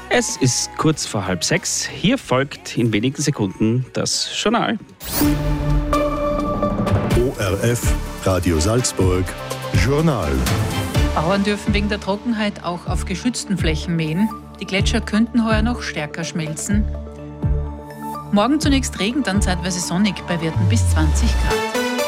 Es ist kurz vor 5:30. Hier folgt in wenigen Sekunden das Journal. ORF, Radio Salzburg, Journal. Bauern dürfen wegen der Trockenheit auch auf geschützten Flächen mähen. Die Gletscher könnten heuer noch stärker schmelzen. Morgen zunächst Regen, dann zeitweise sonnig bei Werten bis 20 Grad.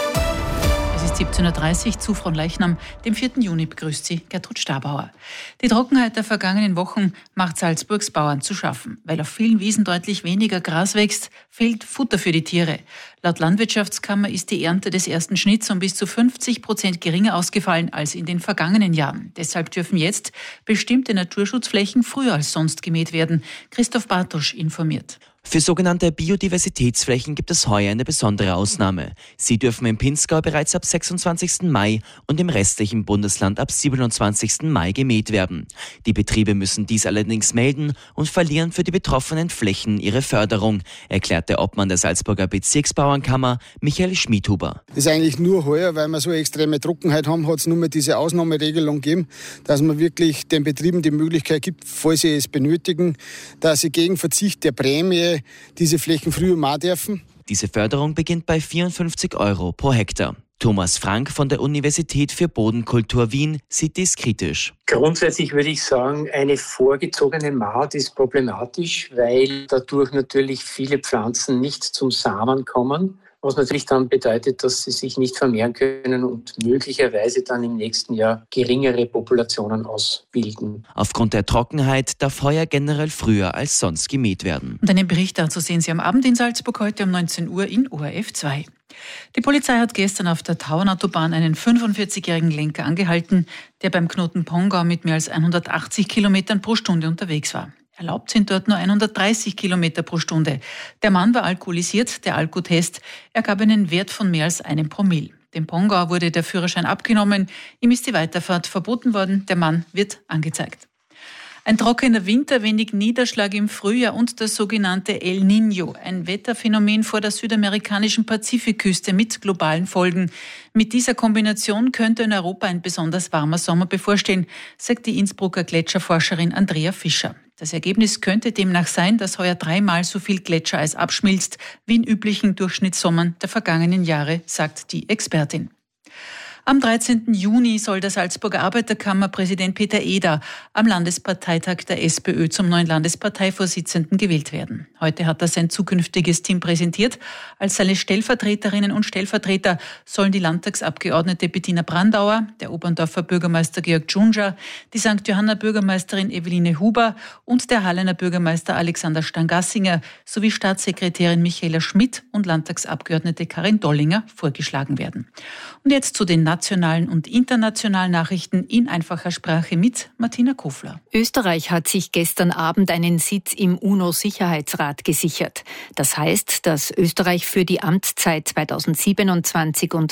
Es ist 17.30 Uhr, zu Fronleichnam, dem 4. Juni, begrüßt Sie Gertrud Stabauer. Die Trockenheit der vergangenen Wochen macht Salzburgs Bauern zu schaffen. Weil auf vielen Wiesen deutlich weniger Gras wächst, fehlt Futter für die Tiere. Laut Landwirtschaftskammer ist die Ernte des ersten Schnitts um bis zu 50% geringer ausgefallen als in den vergangenen Jahren. Deshalb dürfen jetzt bestimmte Naturschutzflächen früher als sonst gemäht werden. Christoph Bartosch informiert. Für sogenannte Biodiversitätsflächen gibt es heuer eine besondere Ausnahme. Sie dürfen im Pinzgau bereits ab 26. Mai und im restlichen Bundesland ab 27. Mai gemäht werden. Die Betriebe müssen dies allerdings melden und verlieren für die betroffenen Flächen ihre Förderung, erklärt der Obmann der Salzburger Bezirksbauernkammer, Michael Schmidhuber. Das ist eigentlich nur heuer, weil wir so eine extreme Trockenheit haben, hat es nur mehr diese Ausnahmeregelung gegeben, dass man wirklich den Betrieben die Möglichkeit gibt, falls sie es benötigen, dass sie gegen Verzicht der Prämie diese Flächen früher machen dürfen. Diese Förderung beginnt bei 54 € pro Hektar. Thomas Frank von der Universität für Bodenkultur Wien sieht dies kritisch. Grundsätzlich würde ich sagen, eine vorgezogene Maat ist problematisch, weil dadurch natürlich viele Pflanzen nicht zum Samen kommen. Was natürlich dann bedeutet, dass sie sich nicht vermehren können und möglicherweise dann im nächsten Jahr geringere Populationen ausbilden. Aufgrund der Trockenheit darf heuer generell früher als sonst gemäht werden. Und einen Bericht dazu sehen Sie am Abend in Salzburg heute um 19 Uhr in ORF 2. Die Polizei hat gestern auf der Tauernautobahn einen 45-jährigen Lenker angehalten, der beim Knoten Pongau mit mehr als 180 Kilometern pro Stunde unterwegs war. Erlaubt sind dort nur 130 Kilometer pro Stunde. Der Mann war alkoholisiert, der Alkotest ergab einen Wert von mehr als 1 Promille. Dem Pongauer wurde der Führerschein abgenommen, ihm ist die Weiterfahrt verboten worden, der Mann wird angezeigt. Ein trockener Winter, wenig Niederschlag im Frühjahr und das sogenannte El Niño, ein Wetterphänomen vor der südamerikanischen Pazifikküste mit globalen Folgen. Mit dieser Kombination könnte in Europa ein besonders warmer Sommer bevorstehen, sagt die Innsbrucker Gletscherforscherin Andrea Fischer. Das Ergebnis könnte demnach sein, dass heuer 3-mal so viel Gletschereis abschmilzt wie in üblichen Durchschnittssommern der vergangenen Jahre, sagt die Expertin. Am 13. Juni soll der Salzburger Arbeiterkammerpräsident Peter Eder am Landesparteitag der SPÖ zum neuen Landesparteivorsitzenden gewählt werden. Heute hat er sein zukünftiges Team präsentiert. Als seine Stellvertreterinnen und Stellvertreter sollen die Landtagsabgeordnete Bettina Brandauer, der Oberndorfer Bürgermeister Georg Dschunja, die St. Johanna Bürgermeisterin Eveline Huber und der Hallener Bürgermeister Alexander Stangassinger sowie Staatssekretärin Michaela Schmidt und Landtagsabgeordnete Karin Dollinger vorgeschlagen werden. Und jetzt zu den nationalen und internationalen Nachrichten in einfacher Sprache mit Martina Kofler. Österreich hat sich gestern Abend einen Sitz im UNO-Sicherheitsrat gesichert. Das heißt, dass Österreich für die Amtszeit 2027 und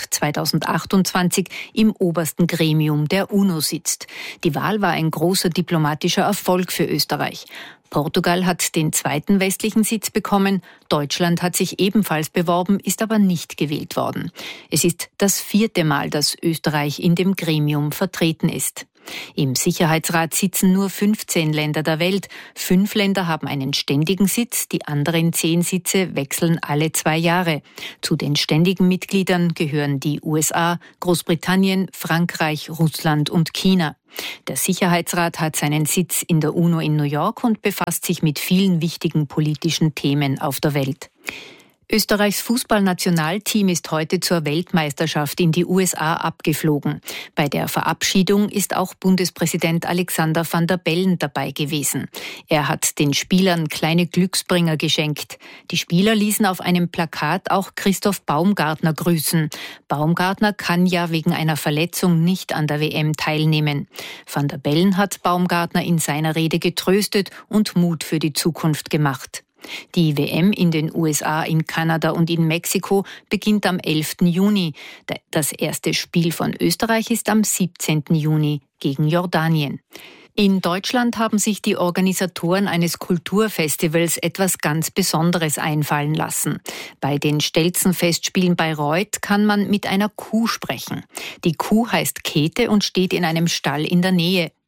2028 im obersten Gremium der UNO sitzt. Die Wahl war ein großer diplomatischer Erfolg für Österreich. Portugal hat den zweiten westlichen Sitz bekommen. Deutschland hat sich ebenfalls beworben, ist aber nicht gewählt worden. Es ist das 4. Mal, dass Österreich in dem Gremium vertreten ist. Im Sicherheitsrat sitzen nur 15 Länder der Welt. 5 Länder haben einen ständigen Sitz, die anderen 10 Sitze wechseln alle 2 Jahre. Zu den ständigen Mitgliedern gehören die USA, Großbritannien, Frankreich, Russland und China. Der Sicherheitsrat hat seinen Sitz in der UNO in New York und befasst sich mit vielen wichtigen politischen Themen auf der Welt. Österreichs Fußballnationalteam ist heute zur Weltmeisterschaft in die USA abgeflogen. Bei der Verabschiedung ist auch Bundespräsident Alexander Van der Bellen dabei gewesen. Er hat den Spielern kleine Glücksbringer geschenkt. Die Spieler ließen auf einem Plakat auch Christoph Baumgartner grüßen. Baumgartner kann ja wegen einer Verletzung nicht an der WM teilnehmen. Van der Bellen hat Baumgartner in seiner Rede getröstet und Mut für die Zukunft gemacht. Die WM in den USA, in Kanada und in Mexiko beginnt am 11. Juni. Das erste Spiel von Österreich ist am 17. Juni gegen Jordanien. In Deutschland haben sich die Organisatoren eines Kulturfestivals etwas ganz Besonderes einfallen lassen. Bei den Stelzen-Festspielen Bayreuth kann man mit einer Kuh sprechen. Die Kuh heißt Käthe und steht in einem Stall in der Nähe.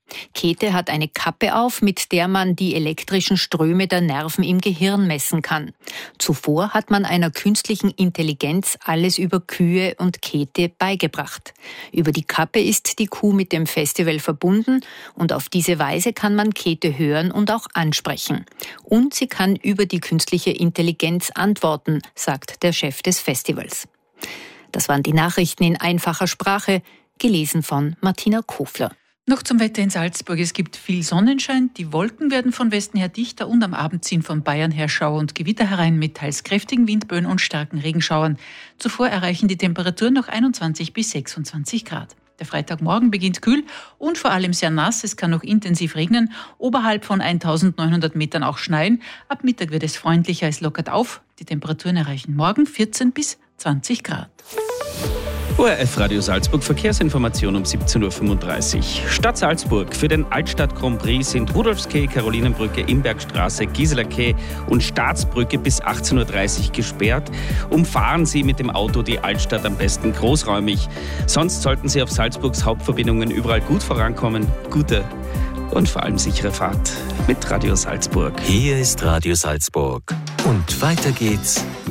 Käthe hat eine Kappe auf, mit der man die elektrischen Ströme der Nerven im Gehirn messen kann. Zuvor hat man einer künstlichen Intelligenz alles über Kühe und Käthe beigebracht. Über die Kappe ist die Kuh mit dem Festival verbunden und auf diese Weise kann man Käthe hören und auch ansprechen. Und sie kann über die künstliche Intelligenz antworten, sagt der Chef des Festivals. Das waren die Nachrichten in einfacher Sprache, gelesen von Martina Kofler. Noch zum Wetter in Salzburg. Es gibt viel Sonnenschein, die Wolken werden von Westen her dichter und am Abend ziehen von Bayern her Schauer und Gewitter herein mit teils kräftigen Windböen und starken Regenschauern. Zuvor erreichen die Temperaturen noch 21 bis 26 Grad. Der Freitagmorgen beginnt kühl und vor allem sehr nass. Es kann noch intensiv regnen, oberhalb von 1900 Metern auch schneien. Ab Mittag wird es freundlicher, es lockert auf. Die Temperaturen erreichen morgen 14 bis 20 Grad. ORF Radio Salzburg, Verkehrsinformation um 17.35 Uhr. Stadt Salzburg. Für den Altstadt Grand Prix sind Rudolfskeh, Karolinenbrücke, Imbergstraße, Gisela Quai und Staatsbrücke bis 18.30 Uhr gesperrt. Umfahren Sie mit dem Auto die Altstadt am besten großräumig. Sonst sollten Sie auf Salzburgs Hauptverbindungen überall gut vorankommen. Gute und vor allem sichere Fahrt mit Radio Salzburg. Hier ist Radio Salzburg. Und weiter geht's